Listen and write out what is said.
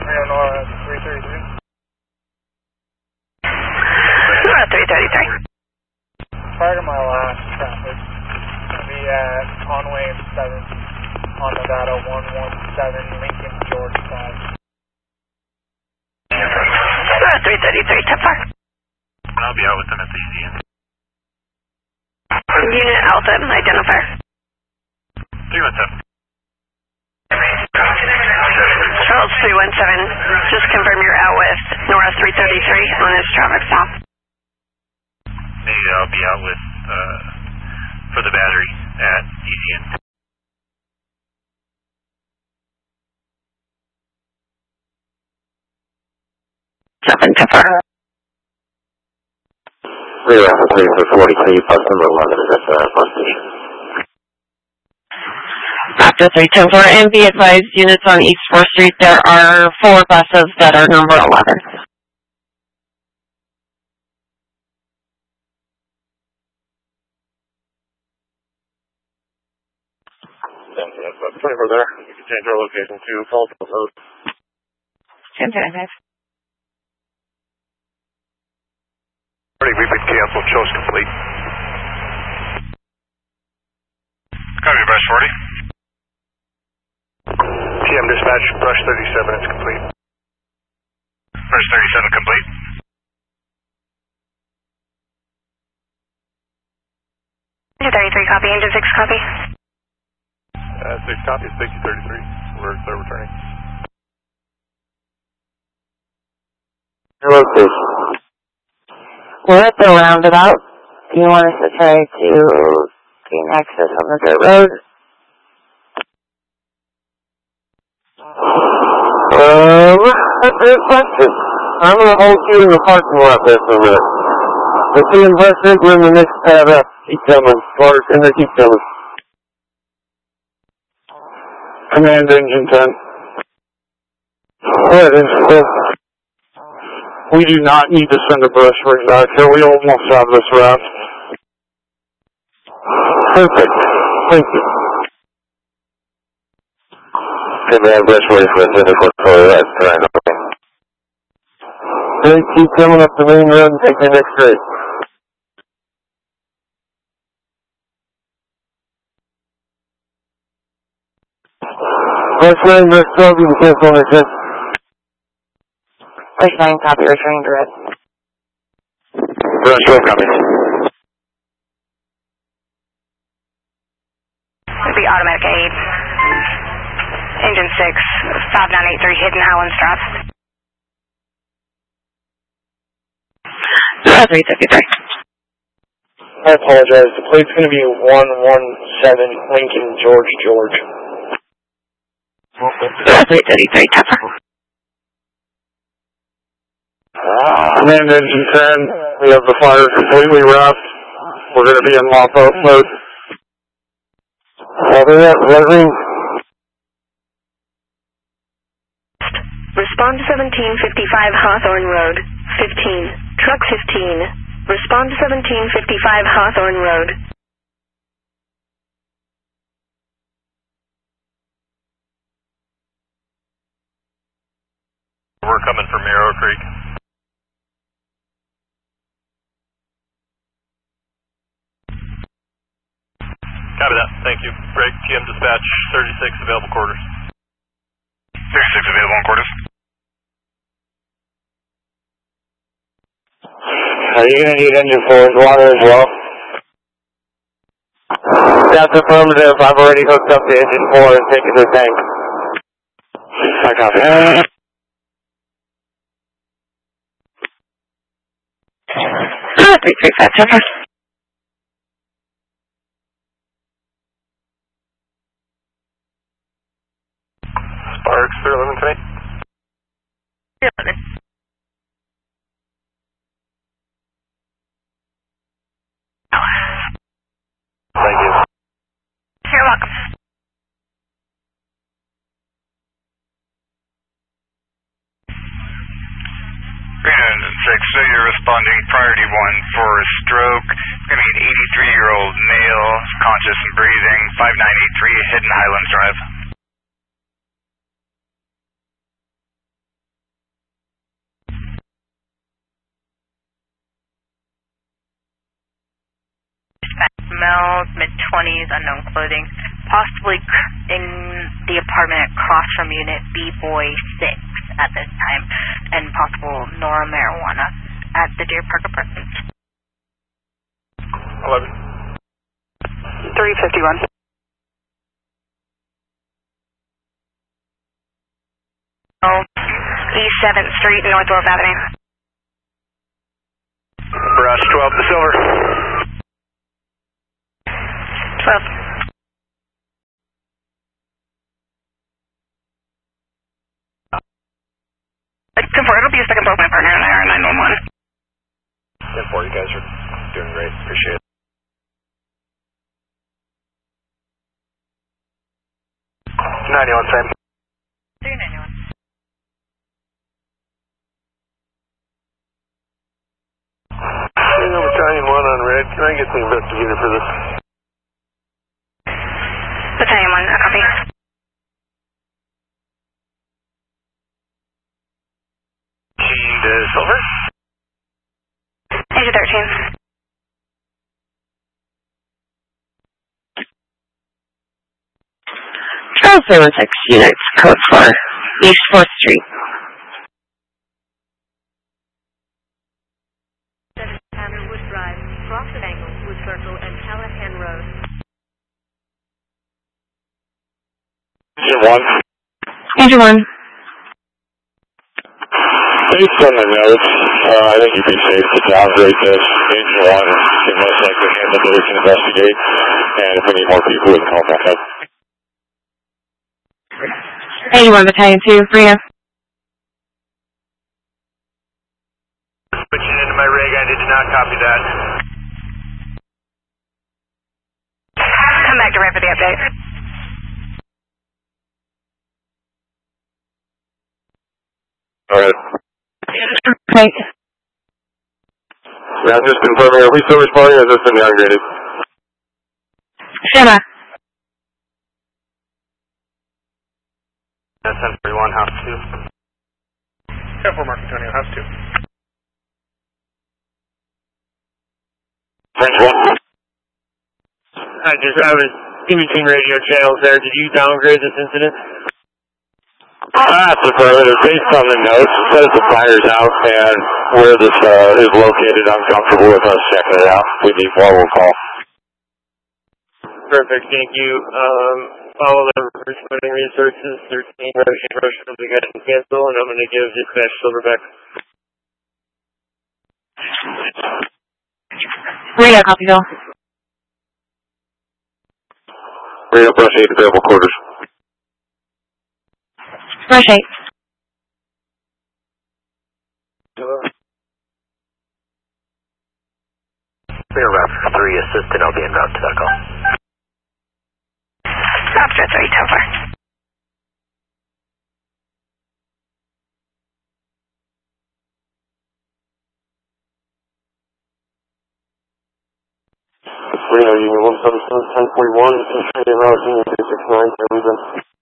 Rio Nora 333. Nora 333. Prior to my last traffic, going to be at Conway and 7th on Nevada 117 Lincoln George side. Nora 333, tip 4. I'll be out with them at the easy end. Unit Alpha, identifier. 317. Charles 317, just confirm you're out with Nora 333 on his traffic stop. Maybe I'll be out with, for the battery at easy end. Seven to 4. Rear Alpha 3443, bus number 11 is at the bus station. After 310-4, and be advised, units on East 4th Street, there are 4 buses that are number 11. That's 24 there. You can change our location to Falls Road. 10-5. We've been canceled. Show's complete. Copy, Brush 40. PM dispatch, Brush 37, it's complete. Brush 37 complete. Engine 33 copy, engine 6 copy. 6 copy, it's Dixie 33. We're clear returning. Your location. We're at the roundabout. Do you want us to try to gain access on the dirt road? That's a good question. I'm going to hold you in the parking lot there for a minute. We'll see in West we're in the next pad up. Keep coming. Clark, and they keep coming. Command engine 10. Alright, we do not need to send a brush rig back here. We almost have this wrapped. Perfect. Thank you. Command brush rig for the 34 that's right. Okay, keep coming up the main road and take the next straight. Brush 9, brush 12, you can cancel on the 10. Brush 9 copy, returning to red. Brush 12 copy. It'll be automatic aid. Engine 6, 5983, Hidden Highlands Drive. 353. I apologize. The plate's going to be 117 Lincoln George. 333, tougher. Command engine 10, we have the fire completely wrapped. We're going to be in lockout mode. Over there, Lightning. Respond to 1755 Hawthorne Road, 15. Truck 15. Respond to 1755 Hawthorne Road. We're coming from Arrow Creek. Copy that. Thank you. Greg, TM dispatch, 36 available quarters. 36 available on quarters. Are you going to need engine 4's water as well? That's affirmative. I've already hooked up the engine 4 and taken the tank. I copy. 335, tougher. Sparks, 311 today? 11. Thank you. You're welcome. Green 6, so you're responding priority 1 for a stroke. It's going to be an 83-year-old male, conscious and breathing, 5983 Hidden Highlands Drive. females, mid-20s, unknown clothing, possibly in the apartment across from Unit B-Boy 6 at this time, and possible Nora marijuana at the Deer Park Apartments. 11. 351. East 7th Street, North 12th Avenue. Brush 12 to Silver. 12. Confirm, it'll be a second my partner in there, 911. 10-4, you guys are doing great. Appreciate it. 91, same. 391. Battalion 1 on red. Can I get the investigator for this? Battalion 1, a copy. To Silver. Agent 13. Charles 76 units, code 4, East 4th Street. Wood Drive, Cross at Angle, Wood Circle, and Callahan Road. Agent 1. Agent 1. Based on the notes, I think you'd be safe to downgrade this. Agent 1 can most likely handle it, we can investigate, and if we need more people, we can call back up. 81 Battalion 2, Reno. Switching into my rig, I did not copy that. Come back to Red for the update. Alright. Right. Yeah, just confirming, are we still responding or has this been downgraded? Stand by. That's 1041, house 2. 10-4, Mark Antonio, house 2. Range 1. I was in between radio channels there. Did you downgrade this incident? That's affirmative. Based on the notes, it says the fire's out, and where this is located, I'm comfortable with us checking it out. If we need more, we'll call. Perfect, thank you. Follow the responding resources, 13 rush from the guys can cancel, and I'm going to give dispatch Silverback. Reno, copy, Bill. Reno, brush 8 available quarters. Rush 8. Clear route 3, assistant, I'll be en route to that call. Officer 3, Topher. Reno, Union 177, 1041, this is Trinity Route, Union 269,